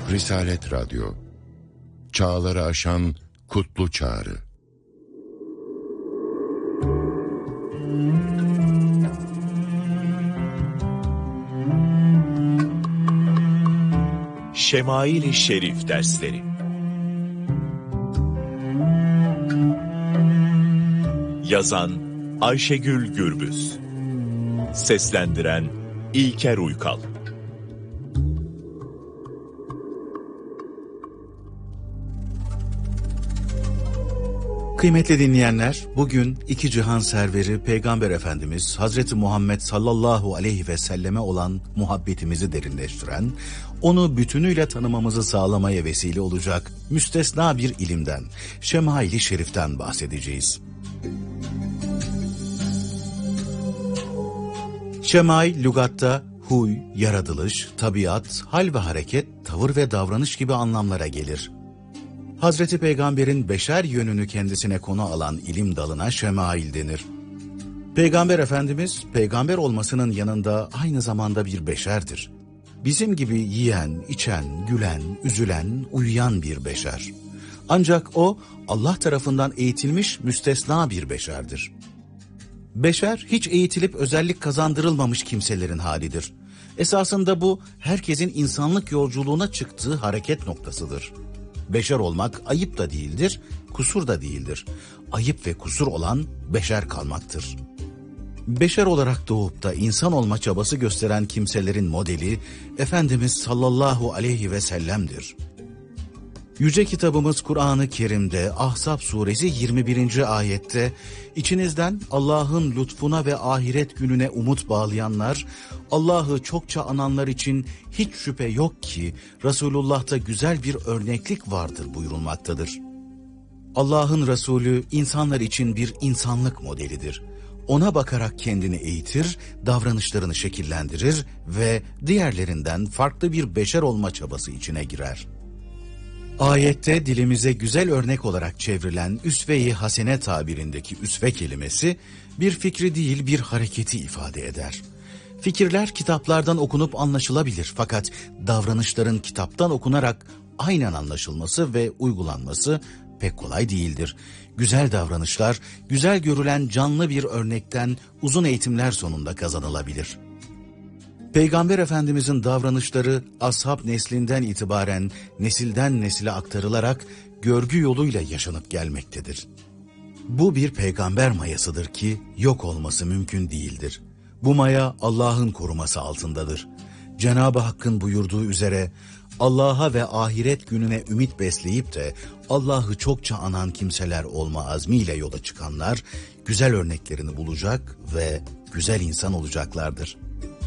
Risalet Radyo, çağları aşan kutlu çağrı. Şemail-i Şerif dersleri. Yazan Ayşegül Gürbüz. Seslendiren İlker Uykal. Kıymetli dinleyenler, bugün iki cihan serveri Peygamber Efendimiz Hazreti Muhammed sallallahu aleyhi ve selleme olan muhabbetimizi derinleştiren, onu bütünüyle tanımamızı sağlamaya vesile olacak müstesna bir ilimden, Şemail-i Şerif'ten bahsedeceğiz. Şemail, lügatta huy, yaratılış, tabiat, hal ve hareket, tavır ve davranış gibi anlamlara gelir. Hazreti Peygamber'in beşer yönünü kendisine konu alan ilim dalına şemail denir. Peygamber Efendimiz, peygamber olmasının yanında aynı zamanda bir beşerdir. Bizim gibi yiyen, içen, gülen, üzülen, uyuyan bir beşer. Ancak o, Allah tarafından eğitilmiş müstesna bir beşerdir. Beşer, hiç eğitilip özellik kazandırılmamış kimselerin halidir. Esasında bu, herkesin insanlık yolculuğuna çıktığı hareket noktasıdır. Beşer olmak ayıp da değildir, kusur da değildir. Ayıp ve kusur olan beşer kalmaktır. Beşer olarak doğup da insan olma çabası gösteren kimselerin modeli Efendimiz sallallahu aleyhi ve sellem'dir. Yüce kitabımız Kur'an-ı Kerim'de Ahzab suresi 21. ayette içinizden Allah'ın lütfuna ve ahiret gününe umut bağlayanlar, Allah'ı çokça ananlar için hiç şüphe yok ki Resulullah'ta güzel bir örneklik vardır buyurulmaktadır. Allah'ın Resulü insanlar için bir insanlık modelidir. Ona bakarak kendini eğitir, davranışlarını şekillendirir ve diğerlerinden farklı bir beşer olma çabası içine girer. Ayette dilimize güzel örnek olarak çevrilen üsve-i hasene tabirindeki üsve kelimesi bir fikri değil bir hareketi ifade eder. Fikirler kitaplardan okunup anlaşılabilir fakat davranışların kitaptan okunarak aynen anlaşılması ve uygulanması pek kolay değildir. Güzel davranışlar, güzel görülen canlı bir örnekten uzun eğitimler sonunda kazanılabilir. Peygamber Efendimizin davranışları ashab neslinden itibaren nesilden nesile aktarılarak görgü yoluyla yaşanıp gelmektedir. Bu bir peygamber mayasıdır ki yok olması mümkün değildir. Bu maya Allah'ın koruması altındadır. Cenab-ı Hakk'ın buyurduğu üzere Allah'a ve ahiret gününe ümit besleyip de Allah'ı çokça anan kimseler olma azmiyle yola çıkanlar güzel örneklerini bulacak ve güzel insan olacaklardır.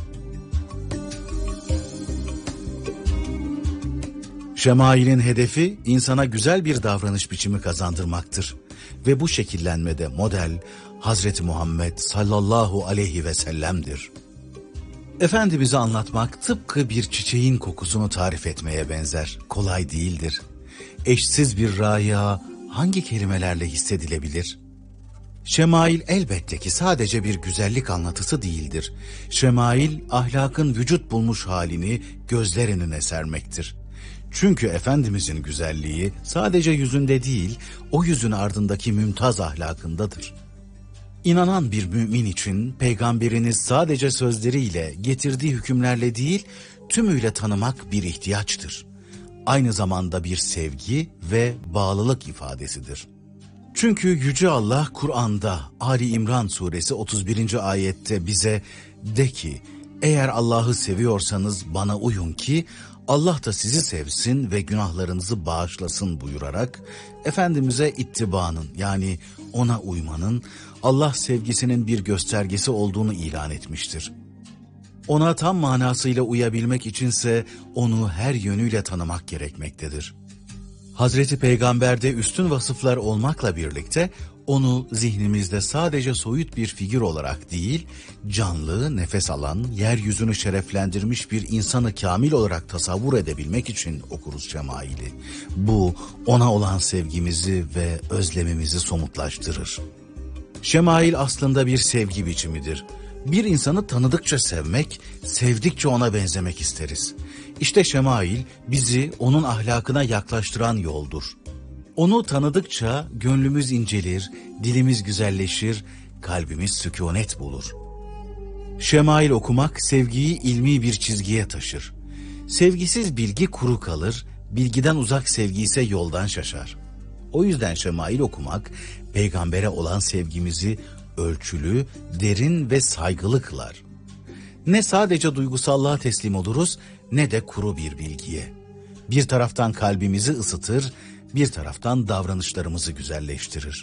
Şemail'in hedefi insana güzel bir davranış biçimi kazandırmaktır. Ve bu şekillenmede model Hazreti Muhammed sallallahu aleyhi ve sellem'dir. Efendimiz'i anlatmak tıpkı bir çiçeğin kokusunu tarif etmeye benzer. Kolay değildir. Eşsiz bir raiha hangi kelimelerle hissedilebilir? Şemail elbette ki sadece bir güzellik anlatısı değildir. Şemail ahlakın vücut bulmuş halini gözler önüne sermektir. Çünkü Efendimizin güzelliği sadece yüzünde değil, o yüzün ardındaki mümtaz ahlakındadır. İnanan bir mümin için peygamberiniz sadece sözleriyle, getirdiği hükümlerle değil, tümüyle tanımak bir ihtiyaçtır. Aynı zamanda bir sevgi ve bağlılık ifadesidir. Çünkü Yüce Allah Kur'an'da Ali İmran suresi 31. ayette bize de ki, eğer Allah'ı seviyorsanız bana uyun ki Allah da sizi sevsin ve günahlarınızı bağışlasın buyurarak Efendimiz'e ittibanın yani ona uymanın Allah sevgisinin bir göstergesi olduğunu ilan etmiştir. Ona tam manasıyla uyabilmek içinse onu her yönüyle tanımak gerekmektedir. Hazreti Peygamber'de üstün vasıflar olmakla birlikte onu zihnimizde sadece soyut bir figür olarak değil, canlı, nefes alan, yeryüzünü şereflendirmiş bir insanı kamil olarak tasavvur edebilmek için okuruz Şemail'i. Bu, ona olan sevgimizi ve özlemimizi somutlaştırır. Şemail aslında bir sevgi biçimidir. Bir insanı tanıdıkça sevmek, sevdikçe ona benzemek isteriz. İşte şemail bizi onun ahlakına yaklaştıran yoldur. Onu tanıdıkça gönlümüz incelir, dilimiz güzelleşir, kalbimiz sükûnet bulur. Şemail okumak sevgiyi ilmi bir çizgiye taşır. Sevgisiz bilgi kuru kalır, bilgiden uzak sevgi ise yoldan şaşar. O yüzden şemail okumak, peygambere olan sevgimizi ölçülü, derin ve saygılı kılar. Ne sadece duygusallığa teslim oluruz, ne de kuru bir bilgiye. Bir taraftan kalbimizi ısıtır, bir taraftan davranışlarımızı güzelleştirir.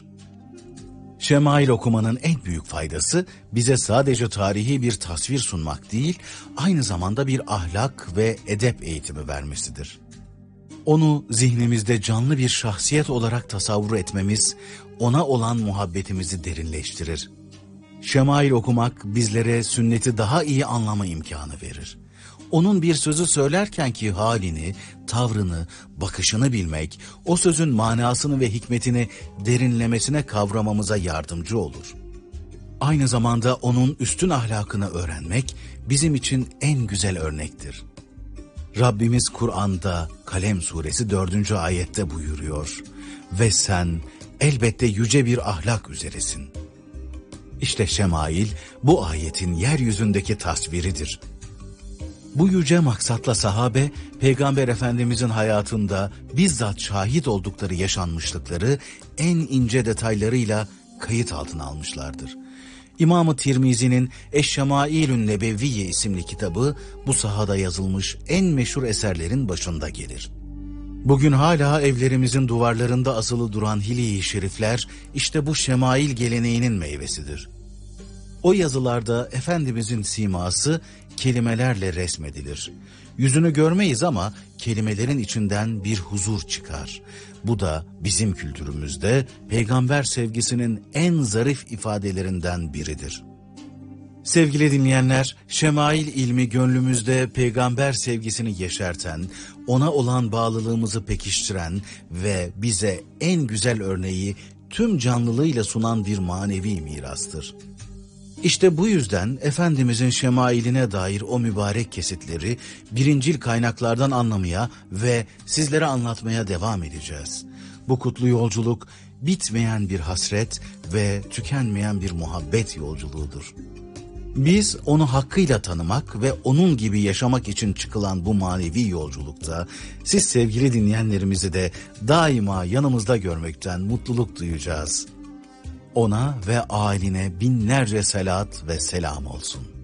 Şemail okumanın en büyük faydası bize sadece tarihi bir tasvir sunmak değil, aynı zamanda bir ahlak ve edep eğitimi vermesidir. Onu zihnimizde canlı bir şahsiyet olarak tasavvur etmemiz, ona olan muhabbetimizi derinleştirir. Şemail okumak bizlere sünneti daha iyi anlama imkanı verir. Onun bir sözü söylerkenki halini, tavrını, bakışını bilmek, o sözün manasını ve hikmetini derinlemesine kavramamıza yardımcı olur. Aynı zamanda onun üstün ahlakını öğrenmek bizim için en güzel örnektir. Rabbimiz Kur'an'da Kalem suresi 4. ayette buyuruyor: "Ve sen elbette yüce bir ahlak üzeresin." İşte şemail bu ayetin yeryüzündeki tasviridir. Bu yüce maksatla sahabe, Peygamber Efendimizin hayatında bizzat şahit oldukları yaşanmışlıkları en ince detaylarıyla kayıt altına almışlardır. İmam-ı Tirmizi'nin Eş-Şemailün Nebevviye isimli kitabı bu sahada yazılmış en meşhur eserlerin başında gelir. Bugün hala evlerimizin duvarlarında asılı duran hilye-i şerifler işte bu şemail geleneğinin meyvesidir. O yazılarda Efendimizin siması kelimelerle resmedilir. Yüzünü görmeyiz ama kelimelerin içinden bir huzur çıkar. Bu da bizim kültürümüzde peygamber sevgisinin en zarif ifadelerinden biridir. Sevgili dinleyenler, şemail ilmi gönlümüzde peygamber sevgisini yeşerten, ona olan bağlılığımızı pekiştiren ve bize en güzel örneği tüm canlılığıyla sunan bir manevi mirastır. İşte bu yüzden Efendimizin şemailine dair o mübarek kesitleri birincil kaynaklardan anlamaya ve sizlere anlatmaya devam edeceğiz. Bu kutlu yolculuk bitmeyen bir hasret ve tükenmeyen bir muhabbet yolculuğudur. Biz onu hakkıyla tanımak ve onun gibi yaşamak için çıkılan bu manevi yolculukta siz sevgili dinleyenlerimizi de daima yanımızda görmekten mutluluk duyacağız. Ona ve ailine binlerce salat ve selam olsun.